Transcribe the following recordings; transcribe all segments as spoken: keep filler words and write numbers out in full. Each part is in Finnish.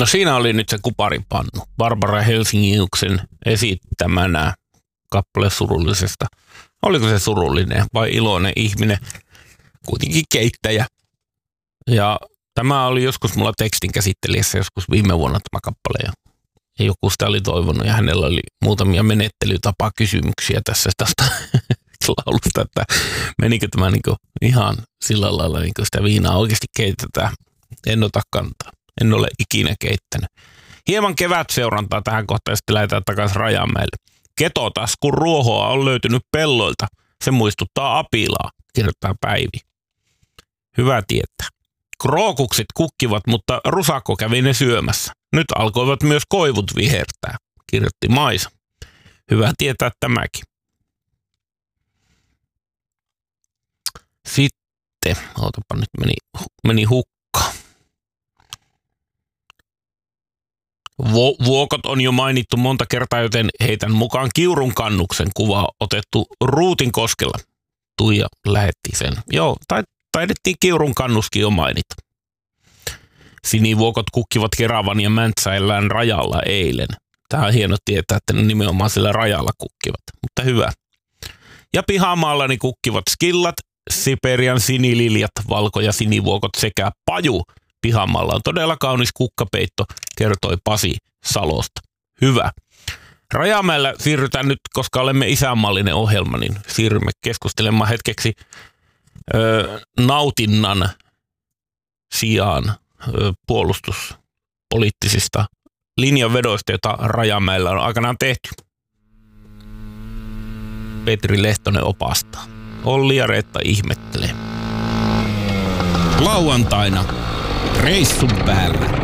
No siinä oli nyt se kuparipannu. Barbara Helsingiuksen esittämänä kappale surullisesta. Oliko se surullinen vai iloinen ihminen? Kuitenkin keittäjä. Ja tämä oli joskus mulla tekstin käsittelijässä joskus viime vuonna tämä kappale. Ja joku sitä oli toivonut ja hänellä oli muutamia menettelytapakysymyksiä tässä tästä laulusta, että menikö tämä niinku ihan sillä lailla niinku sitä viinaa oikeasti keitetään. En ota kantaa. En ole ikinä keittänyt. Hieman kevätseurantaa tähän kohtaan ja sitten lähdetään takaisin Rajamäelle. Ketotaskun ruohoa on löytynyt pelloilta. Se muistuttaa apilaa, kirjoittaa Päivi. Hyvä tietää. Krookuksit kukkivat, mutta rusakko kävi ne syömässä. Nyt alkoivat myös koivut vihertää, kirjoitti Maisa. Hyvä tietää tämäkin. Sitten, ootapa nyt meni, meni hukkaan. Vuokot on jo mainittu monta kertaa, joten heitän mukaan Kiurun kannuksen kuva otettu Ruutinkoskella. Tuija lähetti sen. Joo, taidettiin Kiurun kannuskin jo mainita. Sinivuokot kukkivat Keravan ja Mäntsäilään rajalla eilen. Tämä on hieno tietää, että ne nimenomaan sillä rajalla kukkivat, mutta hyvä. Ja pihamaallani kukkivat skillat, Siperian sinililjat, valko- ja sinivuokot sekä paju. Pihamaalla on todella kaunis kukkapeitto, kertoi Pasi Salosta. Hyvä. Rajamäellä siirrytään nyt, koska olemme isänmaallinen ohjelma, niin siirrymme keskustelemaan hetkeksi ö, nautinnan sijaan ö, puolustuspoliittisista linjanvedoista, joita Rajamäellä on aikanaan tehty. Petri Lehtonen opastaa. Olli ja Reetta ihmettelee. Lauantaina reissun päällä.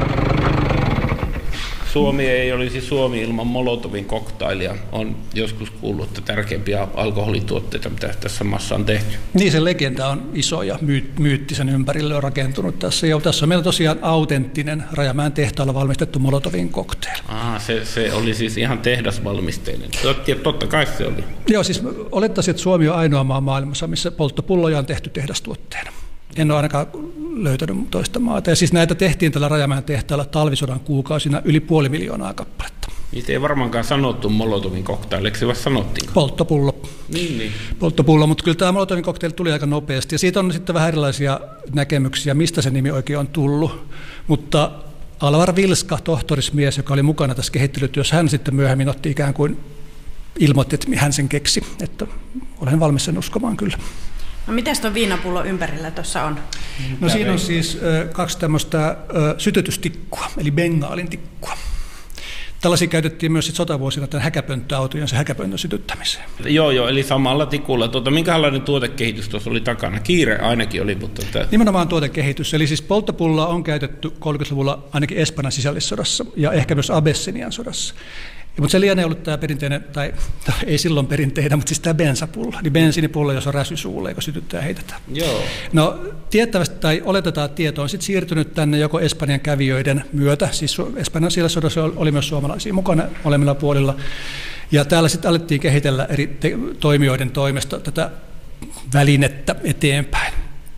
Suomi ei olisi Suomi ilman Molotovin koktailia. On joskus kuullut, että tärkeimpiä alkoholituotteita, mitä tässä maassa on tehty. Niin, se legenda on iso ja myy- myyttisen ympärille on rakentunut tässä. Ja tässä on meillä tosiaan autenttinen Rajamäen tehtaalla valmistettu Molotovin cocktail. Ah, se, se oli siis ihan tehdasvalmisteinen. Totta, totta kai se oli. Joo, siis olettaisin, että Suomi on ainoa maa maailmassa, missä polttopulloja on tehty tehdastuotteena. En ole ainakaan löytänyt toista maata. Ja siis näitä tehtiin tällä Rajamäen tehtaalla talvisodan kuukausina yli puoli miljoonaa kappaletta. Niitä ei varmaankaan sanottu Molotovin cocktailiksi, vai sanottiinko? Polttopullo. Niin, niin. Polttopullo, mutta kyllä tämä Molotovin cocktail tuli aika nopeasti. Ja siitä on sitten vähän erilaisia näkemyksiä, mistä se nimi oikein on tullut. Mutta Alvar Vilska, tohtorismies, joka oli mukana tässä kehittelytyössä, hän sitten myöhemmin otti ikään kuin ilmoitti, että hän sen keksi. Että olen valmis sen uskomaan kyllä. No mitäs tuon viinapullo ympärillä tuossa on? No siinä on siis ö, kaksi tämmöistä ö, sytytystikkua, eli bengaalin tikkua. Tällaisia käytettiin myös sit sotavuosina tämän häkäpönttöautojen se häkäpöntön sytyttämiseen. Joo, joo, eli samalla tikulla. Tuota, minkälainen tuotekehitys tuossa oli takana? Kiire ainakin oli, mutta... Tämä... Nimenomaan tuotekehitys. Eli siis polttopulloa on käytetty kolmekymmentäluvulla ainakin Espanjan sisällissodassa ja ehkä myös Abessinian sodassa. Mutta se lienee ollut tämä perinteinen, tai, tai ei silloin perinteinen, mutta siis tämä bensapullo, niin bensiinipullo, jos on räsy suulle, joka sytyttää ja heitetään. Joo. No tiettävästi, tai oletetaan, että tieto on sitten siirtynyt tänne joko Espanjan kävijöiden myötä, siis Espanjan sisällissodassa oli myös suomalaisia mukana molemmilla puolilla, ja täällä sitten alettiin kehitellä eri te- toimijoiden toimesta tätä välinettä eteenpäin.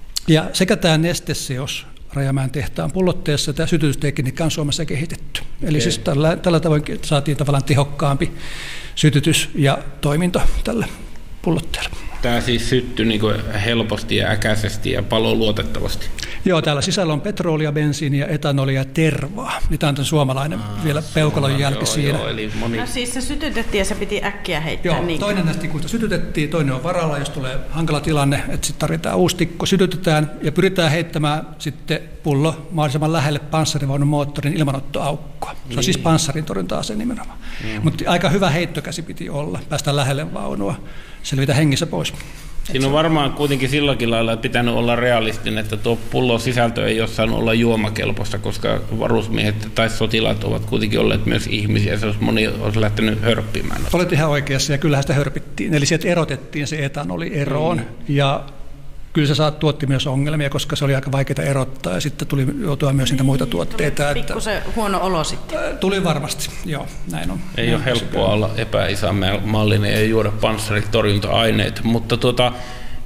Ja sekä tämä nesteseos Rajamäen tehtaan pullotteessa tämä sytytystekniikka on Suomessa kehitetty. Okay. Eli siis tällä, tällä tavoin saatiin tavallaan tehokkaampi sytytys ja toiminto tällä pullotteella. Tämä siis syttyi niin kuin helposti ja äkäisesti ja paloi luotettavasti. Joo, täällä sisällä on petrolia, bensiiniä, etanolia ja tervaa. Tämä on tämän suomalainen Aa, vielä peukalon jälki joo, siinä. Joo, eli moni... No siis se sytytettiin ja se piti äkkiä heittää. Joo, niin. Toinen näistä tikuista sytytettiin, toinen on varalla, jos tulee hankala tilanne, että sitten tarvitaan uusi tikku, sytytetään ja pyritään heittämään sitten pullo mahdollisimman lähelle panssarivaunun moottorin ilmanottoaukkoa. Se on niin. Siis panssarin torjunta-ase nimenomaan. Mm. Mutta aika hyvä heittokäsi piti olla, päästä lähelle vaunua, selvitä hengissä pois. Siinä on varmaan kuitenkin silläkin lailla pitänyt olla realistinen, että tuo pullon sisältö ei ole saanut olla juomakelpoista, koska varusmiehet tai sotilaat ovat kuitenkin olleet myös ihmisiä. Se olisi moni olisi lähtenyt hörppimään. Olet ihan oikeassa ja kyllähän sitä hörpittiin. Eli sieltä erotettiin se etanoli eroon mm. ja kyllä se saa, tuotti myös ongelmia, koska se oli aika vaikeaa erottaa ja sitten tuli joutua myös niitä muita tuotteita. Tuli pikkusen huono olo sitten. Tuli varmasti, joo, näin on. Ei näin ole helppoa olla epäisänmaallinen ja juoda panssaritorjunta-aineita, mutta tuota,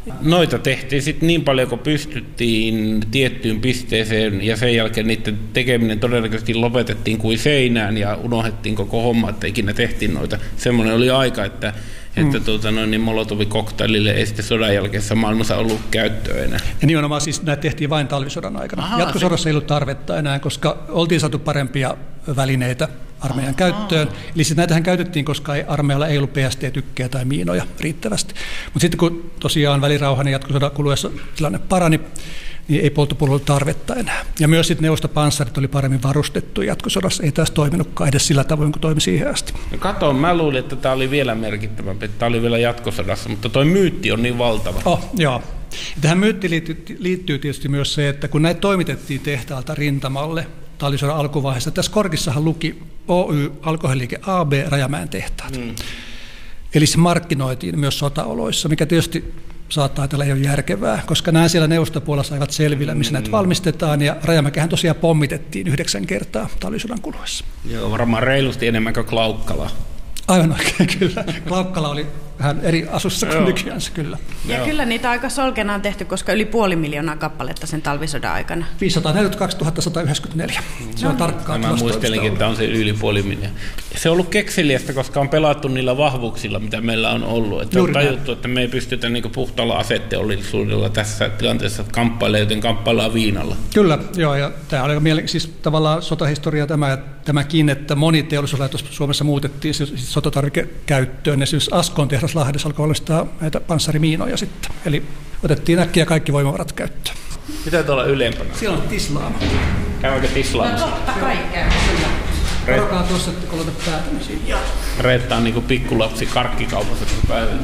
Noita tehtiin sitten niin paljon, kun pystyttiin tiettyyn pisteeseen ja sen jälkeen niiden tekeminen todennäköisesti lopetettiin kuin seinään ja unohdettiin koko homma, että ikinä tehtiin noita. Semmoinen oli aika, että, mm. että tuota, noin, niin Molotovi-koktailille ei sitten sodan jälkeisessä maailmassa ollut käyttöä enää. Ja nimenomaan siis näitä tehtiin vain talvisodan aikana. Aha, Jatkosodassa se... ei ollut tarvetta enää, koska oltiin saatu parempia välineitä armeijan Aha. käyttöön. Eli siis näitähän käytettiin, koska ei, armeijalla ei ollut P S T-tykkejä tai miinoja riittävästi. Mutta sitten kun tosiaan välirauhan ja jatkosodan kuluessa tilanne parani, niin ei polttopululla ollut tarvetta enää. Ja myös sitten neuvostopanssarit oli paremmin varustettu jatkosodassa. Ei taas toiminutkaan edes sillä tavoin, kuin toimi siihen asti. No kato, mä luulin, että tämä oli vielä merkittävämpi, että tämä oli vielä jatkosodassa, mutta toi myytti on niin valtava. Oh, joo. Tähän myyttiin liittyy, liittyy tietysti myös se, että kun näitä toimitettiin tehtaalta rintamalle talvisodan alkuvaiheessa, tässä korkissahan luki Oy, alkoholiliike A B, Rajamäen tehtaat. Mm. Eli se markkinoitiin myös sotaoloissa, mikä tietysti saattaa ajatella ei ole järkevää, koska nämä siellä neuvostopuolella saivat selvillä, missä mm. näitä valmistetaan, ja Rajamäkehän tosiaan pommitettiin yhdeksän kertaa talvisodan kuluessa. Joo, varmaan reilusti enemmän kuin Klaukkala. Aivan oikein, kyllä. Klaukkala oli vähän eri asussa kuin nykyäänsä, kyllä. Ja Joo. kyllä niitä aika solkena on tehty, koska yli puoli miljoonaa kappaletta sen talvisodan aikana. viisisataaneljäkymmentäkaksi sata yhdeksänkymmentäneljä. Se on tarkkaan. Mä muistelinkin, että on se yli puoli miljoonaa. Se on ollut kekseliästä, koska on pelattu niillä vahvuuksilla, mitä meillä on ollut. Että on tajuttu, että me ei pystytä niinku puhtaalla aseteollisuudella tässä tilanteessa kamppailemaan, joten kamppaillaan viinalla. Kyllä, joo. Ja tämä oli mielen, siis tavallaan sotahistoria tämä, tämäkin, että moni teollisuuslaitos Suomessa muutettiin siis sotatarvikekäyttöön. Esimerkiksi Askon tehdas Lahdessa alkoi valmistaa näitä panssarimiinoja sitten. Eli otettiin äkkiä kaikki voimavarat käyttöön. Mitä tuolla ylempänä? Siellä on tislaama. Käydäänkö tislaamassa? No totta kai käy. Varokaa tuossa, että kolota päätämisiin. Reetta on niin kuin pikkulapsi karkkikaupassa päivänä.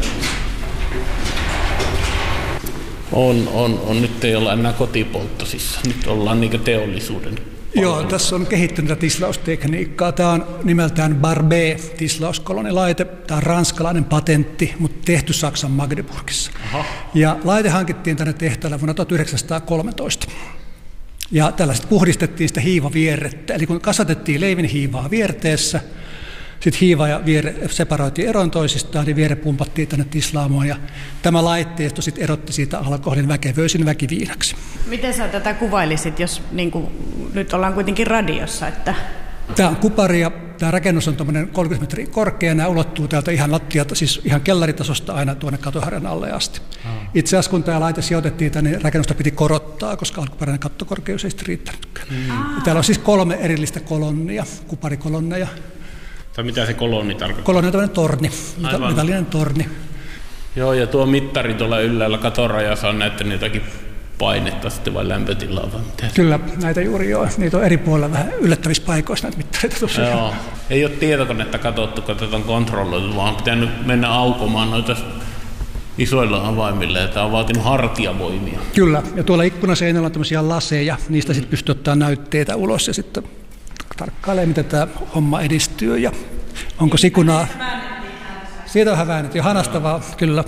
On, on, on. Nyt ei olla enää kotipolttosissa. Nyt ollaan niin kuin teollisuuden. Joo, tässä on kehittynyt tislaustekniikkaa. Tämä on nimeltään Barbet-tislauskolonilaite. Tämä on ranskalainen patentti, mutta tehty Saksan Magdeburgissa. Aha. Ja laite hankittiin tänne tehtaalle vuonna tuhatyhdeksänsataakolmetoista. Ja tällä sitten puhdistettiin sitä hiivavierrettä. Eli kun kasvatettiin leivin hiivaa vierteessä, sitten hiiva ja vierre separoitiin eroon toisistaan, niin vierre pumpattiin tänne tislaamoon. Ja tämä laitteisto sitten erotti siitä alkoholin väkevöisin väkiviinaksi. Miten sä tätä kuvailisit, jos niin kuin, nyt ollaan kuitenkin radiossa? Että... Tämä on kupari ja tämä rakennus on kolmekymmentä metriä korkea. Nämä ulottuu täältä ihan lattialta, siis ihan kellaritasosta aina tuonne katoharjan alle asti. Hmm. Itse asiassa kun tämä laite sijoitettiin tänne, niin rakennusta piti korottaa, koska alkuperäinen kattokorkeus ei sitten riittänytkään. Hmm. Täällä on siis kolme erillistä kolonnia, kuparikolonneja. Tai mitä se kolonni tarkoittaa? Kolonni on tämmöinen torni, Aivan. metallinen torni. Joo, ja tuo mittari tuolla ylhäällä katorajassa on näyttänyt jotakin painetta sitten vai lämpötilaa vai mitä? Kyllä, näitä juuri joo. Niitä on eri puolilla vähän yllättävissä paikoissa näitä mittareita tosiaan. Joo, ei ole tietokonetta katsottu, kun tätä on kontrolloitu, vaan on pitänyt mennä aukomaan noita isoilla avaimilla, ja tämä on vaatinut hartiavoimia. Kyllä, ja tuolla ikkunaseinällä on tämmöisiä laseja, niistä sitten pystyy ottaa näytteitä ulos ja sitten tarkkailee, miten tämä homma edistyy ja onko sikunaa. Siitä on vähän väännetty ja hanastavaa, kyllä.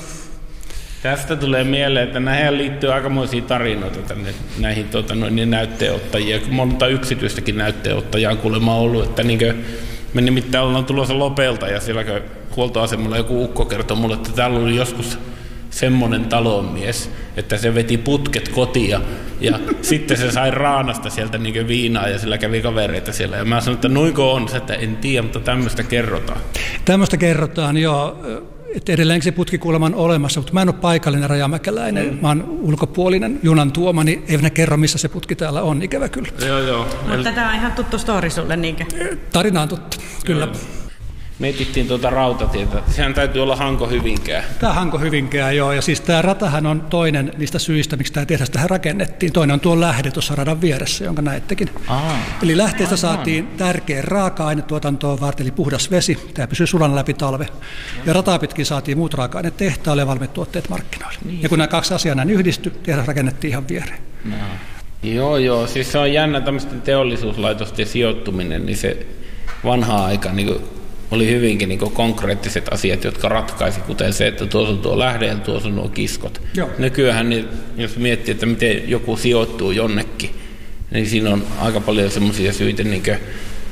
Tästä tulee mieleen, että näihin liittyy aikamoisia tarinoita tänne, näihin tuota, noin, näytteenottajia. Monta yksityistäkin näytteenottajaa on kuulemma ollut, että niin me nimittäin ollaan tulossa Lopelta ja siellä huoltoasemalla joku ukko kertoi mulle, että täällä oli joskus semmoinen talonmies, että se veti putket kotiin ja, ja sitten se sai raanasta sieltä niin viinaa ja sillä kävi kavereita siellä. Ja mä sanoin, että noinko on se, että en tiedä, mutta tämmöistä kerrotaan. Tämmöistä kerrotaan, joo. Että edelleenkin se putkikuulema on olemassa, mutta mä en ole paikallinen rajamäkeläinen, mm. mä oon ulkopuolinen junan tuoma, niin ei ne kerro, missä se putki täällä on, ikävä kyllä. Joo, joo. Mutta tämä on ihan tuttu story sulle, niinkö? Tarina on tuttu, kyllä. Joo. Me etittiin tuota rautatietä. Sehän täytyy olla Hanko-Hyvinkää. Tämä Hanko-Hyvinkää, joo. Ja siis tämä ratahan on toinen niistä syistä, miksi tämä tehdas tähän rakennettiin. Toinen on tuo lähde tuossa radan vieressä, jonka näettekin. Aa, eli lähteestä aivan. Saatiin tärkeä raaka-ainetuotantoon varten, eli puhdas vesi. Tämä pysyy sulan läpi talve. Ja rataa pitkin saatiin muut raaka-aineet tehtaalle ja valmiit tuotteet markkinoille. Niin. Ja kun nämä kaksi asiaa näin yhdistyi, tehdas rakennettiin ihan viereen. No. Joo, joo. Siis se on jännä tämmöisten teollisuuslaitosten sijoittuminen, niin se vanha aika niin kuin oli hyvinkin niin kuin konkreettiset asiat, jotka ratkaisi, kuten se, että tuossa on tuo lähde ja tuossa on nuo kiskot. Joo. Nykyään, niin, jos miettii, että miten joku sijoittuu jonnekin, niin siinä on aika paljon semmoisia syitä, niin kuin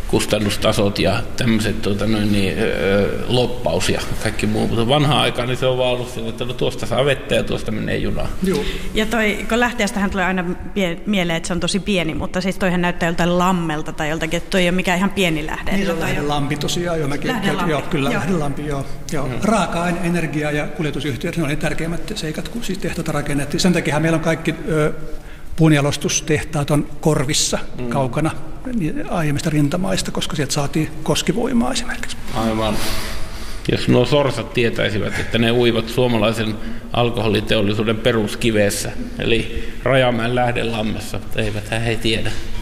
kustannustasot ja tämmöiset tuota, noin, niin, öö, loppaus ja kaikki muu. Mutta vanhaan aikaan niin se on vaan ollut sillä, että no, tuosta saa vettä ja tuosta menee junaan. Joo. Ja toi, kun lähteestähän tulee aina pie- mieleen, että se on tosi pieni, mutta siis toihan näyttää joltain lammelta tai joltakin, että toi ei ole mikään ihan pieni lähde. Niin se on lähdelampi tosiaan. Jo, lähdelampi. Joo, kyllä joo. lähdelampi, joo. joo. Mm. Raaka-aine, energia ja kuljetusyhtiöt, ne on ne tärkeimmät seikat, kun siis tehtaita rakennettiin. Sen takia meillä on kaikki ö, puunjalostustehtaat on korvissa mm. kaukana aiemmista rintamaista, koska sieltä saatiin koskivoimaa esimerkiksi. Aivan. Jos nuo sorsat tietäisivät, että ne uivat suomalaisen alkoholiteollisuuden peruskivessä, eli Rajamäen lähdelammessa, eivät he tiedä.